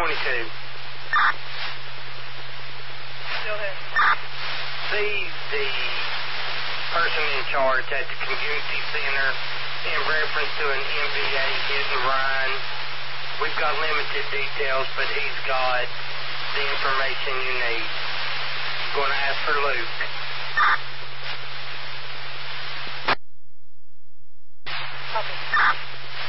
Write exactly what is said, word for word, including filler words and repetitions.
twenty-two. Still here. See the person in charge at the community center in reference to an M V A hit and run. We've got limited details, but he's got the information you need. Going to ask for Luke.